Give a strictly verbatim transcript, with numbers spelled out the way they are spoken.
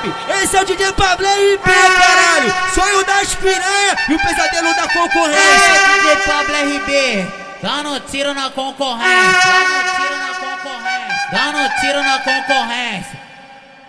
salve! Esse é o D J Pablo R B, caralho! Sonho das piranha e o pesadelo da concorrência. É D J Pablo R B, dando tiro na concorrência, dando tiro na concorrência, dando tiro na concorrência.